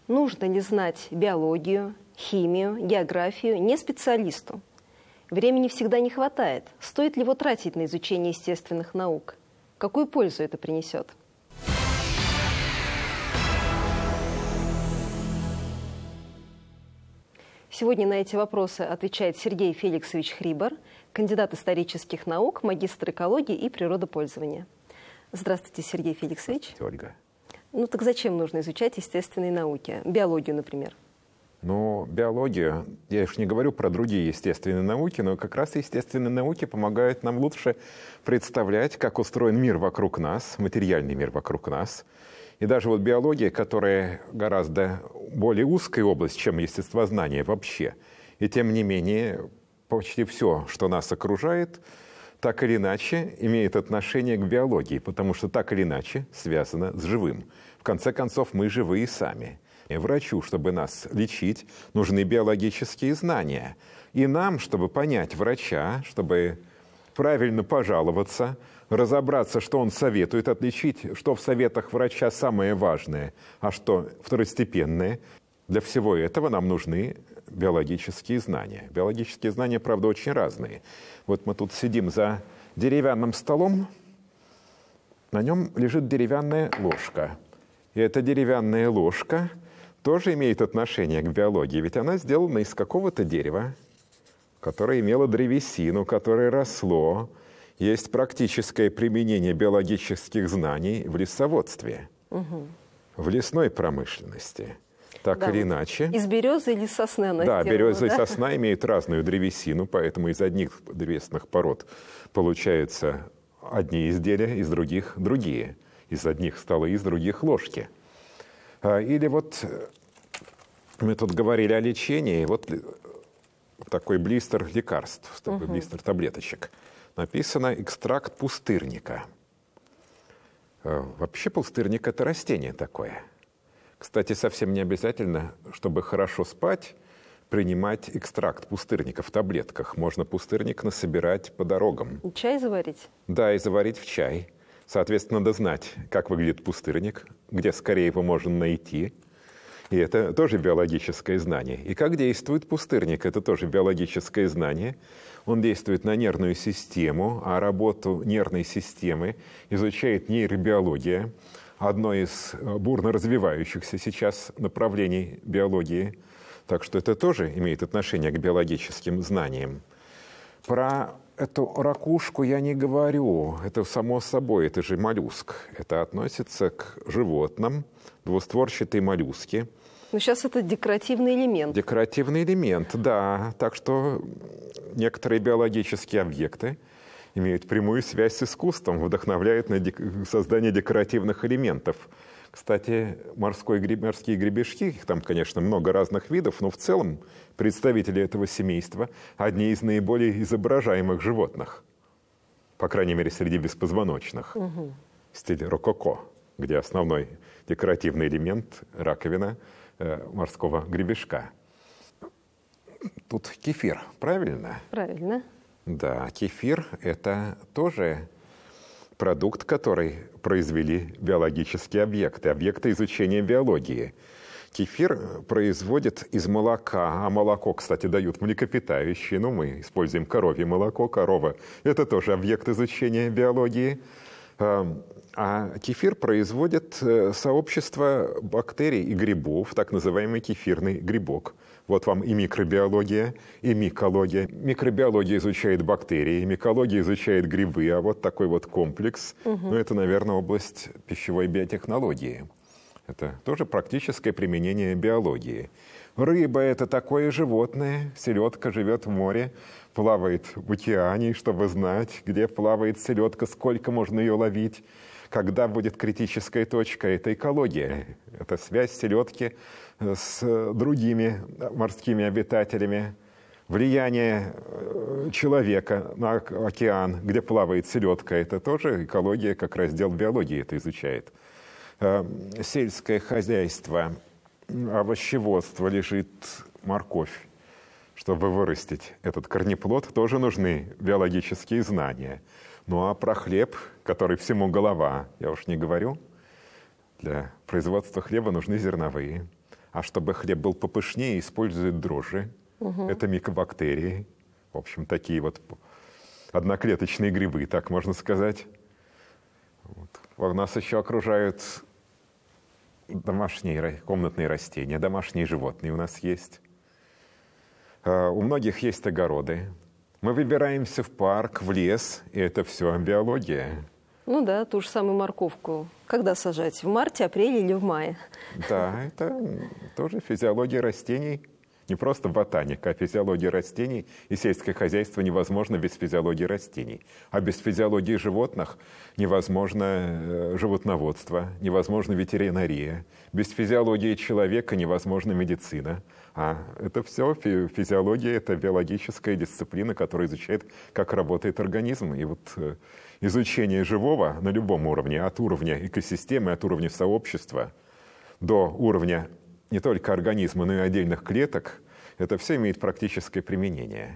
Нужно ли знать биологию, химию, географию не специалисту? Времени всегда не хватает. Стоит ли его тратить на изучение естественных наук? Какую пользу это принесет? Сегодня на эти вопросы отвечает Сергей Феликсович Хрибор, кандидат исторических наук, магистр экологии и природопользования. Здравствуйте, Сергей Феликсович. Ольга. Так зачем нужно изучать естественные науки? Биологию, например. Биологию, я уж не говорю про другие естественные науки, но как раз естественные науки помогают нам лучше представлять, как устроен мир вокруг нас, материальный мир вокруг нас. И даже биология, которая гораздо более узкая область, чем естествознание вообще. И тем не менее, почти все, что нас окружает, так или иначе имеет отношение к биологии, потому что так или иначе связано с живым. В конце концов, мы живые сами. И врачу, чтобы нас лечить, нужны биологические знания. И нам, чтобы понять врача, чтобы правильно пожаловаться, разобраться, что он советует, отличить, что в советах врача самое важное, а что второстепенное. Для всего этого нам нужны биологические знания. Биологические знания, правда, очень разные. Вот мы тут сидим за деревянным столом, на нем лежит деревянная ложка. И эта деревянная ложка тоже имеет отношение к биологии, ведь она сделана из какого-то дерева, которое имело древесину, которое росло. Есть практическое применение биологических знаний в лесоводстве, в лесной промышленности. Так или иначе. Из березы или сосны она сделана. Да, береза и сосна имеют разную древесину, поэтому из одних древесных пород получаются одни изделия, из других – другие. Из одних столы, из других – ложки. Или мы тут говорили о лечении, такой блистер лекарств, такой блистер таблеточек. Написано «экстракт пустырника». Вообще пустырник – это растение такое. Кстати, совсем не обязательно, чтобы хорошо спать, принимать экстракт пустырника в таблетках. Можно пустырник насобирать по дорогам. Чай заварить? Да, и заварить в чай. Соответственно, надо знать, как выглядит пустырник, где скорее его можно найти. И это тоже биологическое знание. И как действует пустырник, это тоже биологическое знание. Он действует на нервную систему, а работу нервной системы изучает нейробиология. Одно из бурно развивающихся сейчас направлений биологии. Так что это тоже имеет отношение к биологическим знаниям. Про эту ракушку я не говорю. Это само собой, это же моллюск. Это относится к животным, двустворчатые моллюски. Сейчас это декоративный элемент. Декоративный элемент, да. Так что некоторые биологические объекты имеют прямую связь с искусством, вдохновляют на создание декоративных элементов. Кстати, морские гребешки, их там, конечно, много разных видов, но в целом представители этого семейства – одни из наиболее изображаемых животных, по крайней мере, среди беспозвоночных, в стиле рококо, где основной декоративный элемент – раковина морского гребешка. Тут кефир, правильно? Правильно. Да, кефир – это тоже продукт, который произвели биологические объекты изучения биологии. Кефир производят из молока, а молоко, кстати, дают млекопитающие. Мы используем коровье молоко, корова – это тоже объект изучения биологии. А кефир производит сообщество бактерий и грибов, так называемый кефирный грибок. Вот вам и микробиология, и микология. Микробиология изучает бактерии, микология изучает грибы, а вот такой комплекс. Это, наверное, область пищевой биотехнологии. Это тоже практическое применение биологии. Рыба – это такое животное, селедка живет в море, плавает в океане, чтобы знать, где плавает селедка, сколько можно ее ловить, когда будет критическая точка. Это экология, это связь селедки с другими морскими обитателями, влияние человека на океан, где плавает селедка. Это тоже экология, как раздел биологии это изучает. Сельское хозяйство, овощеводство, лежит морковь. Чтобы вырастить этот корнеплод, тоже нужны биологические знания. Ну а про хлеб, который всему голова, я уж не говорю. Для производства хлеба нужны зерновые. А чтобы хлеб был попышнее, используют дрожжи. Это микобактерии. В общем, такие вот одноклеточные грибы, так можно сказать. Вот. Нас еще окружают домашние комнатные растения, домашние животные у нас есть. У многих есть огороды. Мы выбираемся в парк, в лес, и это все биология. Ну да, ту же самую морковку. Когда сажать? В марте, апреле или в мае? Да, это тоже физиология растений. Не просто ботаника, а физиология растений. И сельское хозяйство невозможно без физиологии растений. А без физиологии животных невозможно животноводство, невозможно ветеринария. Без физиологии человека невозможна медицина. А это все физиология, это биологическая дисциплина, которая изучает, как работает организм. И вот изучение живого на любом уровне, от уровня экосистемы, от уровня сообщества до уровня не только организма, но и отдельных клеток, это все имеет практическое применение.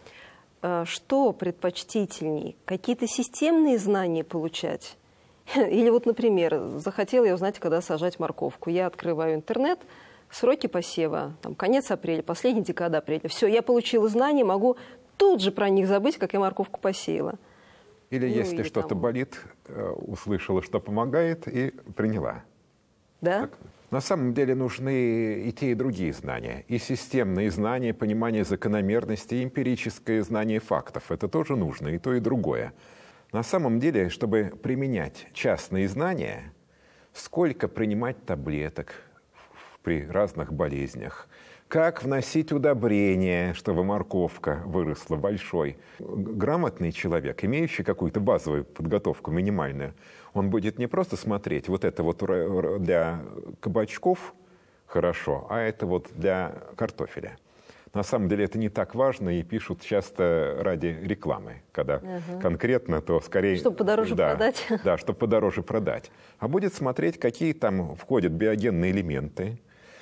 Что предпочтительней? Какие-то системные знания получать? Или вот, например, захотела я узнать, когда сажать морковку. Я открываю интернет, сроки посева, там, конец апреля, последняя декада апреля. Все, я получила знания, могу тут же про них забыть, как я морковку посеяла. Или если что-то болит, услышала, что помогает, и приняла. Да? Так. На самом деле нужны и те, и другие знания. И системные знания, понимание закономерностей, и эмпирическое знание фактов. Это тоже нужно, и то, и другое. На самом деле, чтобы применять частные знания, сколько принимать таблеток при разных болезнях, как вносить удобрения, чтобы морковка выросла большой. Грамотный человек, имеющий какую-то базовую подготовку минимальную, он будет не просто смотреть, вот это вот для кабачков хорошо, а это вот для картофеля. На самом деле это не так важно, и пишут часто ради рекламы, когда конкретно, то скорее... Чтобы подороже продать. Да, чтобы подороже продать. А будет смотреть, какие там входят биогенные элементы,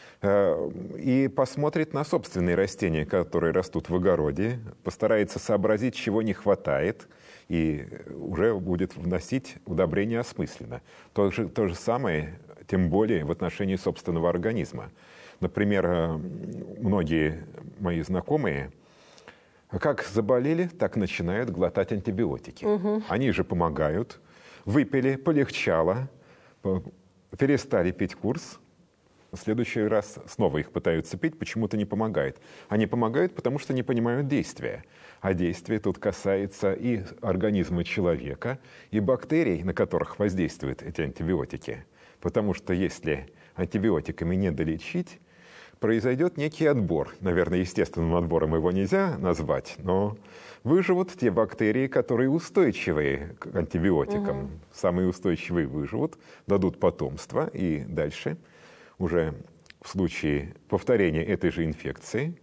и посмотрит на собственные растения, которые растут в огороде, постарается сообразить, чего не хватает, и уже будет вносить удобрения осмысленно. То же самое, тем более в отношении собственного организма. Например, многие мои знакомые, как заболели, так начинают глотать антибиотики. Они же помогают. Выпили, полегчало, перестали пить курс. В следующий раз снова их пытаются пить, почему-то не помогает. Они помогают, потому что не понимают действия. А действие тут касается и организма человека, и бактерий, на которых воздействуют эти антибиотики. Потому что если антибиотиками не долечить, произойдет некий отбор. Наверное, естественным отбором его нельзя назвать, но выживут те бактерии, которые устойчивые к антибиотикам. Самые устойчивые выживут, дадут потомство, и дальше уже в случае повторения этой же инфекции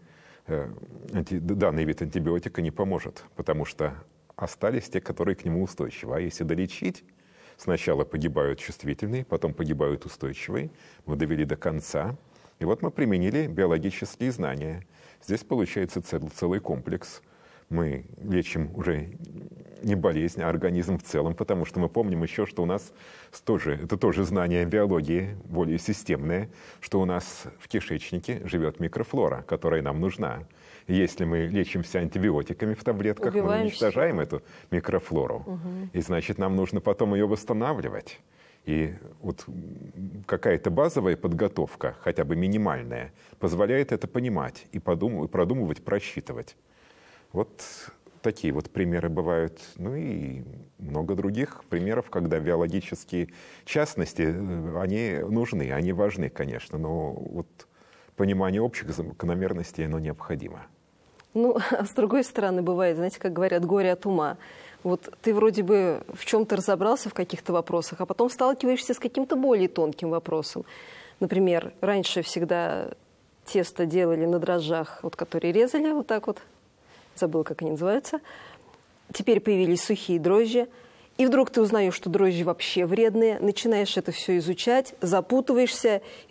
данный вид антибиотика не поможет, потому что остались те, которые к нему устойчивы. А если долечить, сначала погибают чувствительные, потом погибают устойчивые. Мы довели до конца. И вот мы применили биологические знания. Здесь получается целый комплекс. Мы лечим уже не болезнь, а организм в целом, потому что мы помним еще, что у нас это тоже знание биологии, более системное, что у нас в кишечнике живет микрофлора, которая нам нужна. И если мы лечимся антибиотиками в таблетках, мы уничтожаем эту микрофлору. И значит, нам нужно потом ее восстанавливать. И вот какая-то базовая подготовка, хотя бы минимальная, позволяет это понимать и продумывать, просчитывать. Вот такие вот примеры бывают. Ну и много других примеров, когда биологические частности, они нужны, они важны, конечно, но вот понимание общих закономерностей, оно необходимо. Ну, а с другой стороны, бывает, знаете, как говорят, горе от ума. Вот ты вроде бы в чем-то разобрался в каких-то вопросах, а потом сталкиваешься с каким-то более тонким вопросом. Например, раньше всегда тесто делали на дрожжах, вот, которые резали вот так вот, забыла, как они называются. Теперь появились сухие дрожжи. И вдруг ты узнаешь, что дрожжи вообще вредные, начинаешь это все изучать, запутываешься,